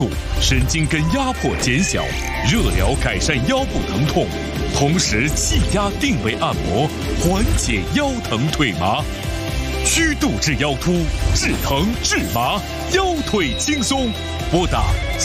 神经根压迫减小，热疗改善腰部疼痛，同时气压定位按摩缓解腰疼腿麻。曲度治腰突，治疼治麻，腰腿轻松。拨打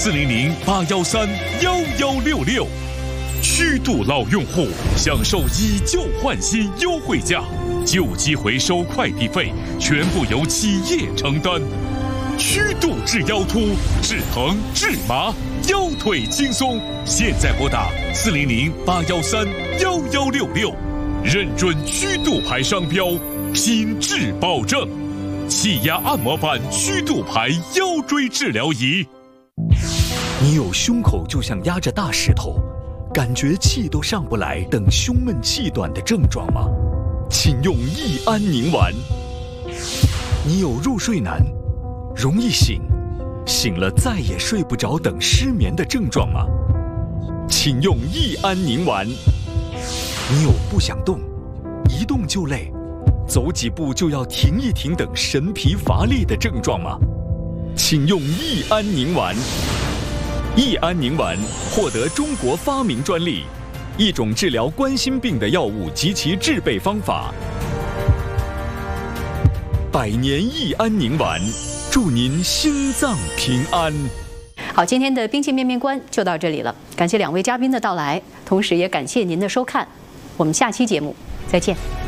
400-813-1166。曲度老用户享受以旧换新优惠价，旧机回收快递费全部由企业承担。曲度治腰突，治疼治麻，腰腿轻松。现在拨打400-813-1166，认准曲度牌商标，品质保证。气压按摩板曲度牌腰椎治疗仪。 你有胸口就像压着大石头，感觉气都上不来等胸闷气短的症状吗？请用益安宁丸。你有入睡难，容易醒，醒了再也睡不着等失眠的症状吗？请用益安宁丸。你有不想动，一动就累，走几步就要停一停等神疲乏力的症状吗？请用益安宁丸。益安宁丸获得中国发明专利，一种治疗冠心病的药物及其制备方法。100年益安宁丸，祝您心脏平安。 好，今天的兵器面面观就到这里了，感谢2位嘉宾的到来，同时也感谢您的收看，我们下期节目再见。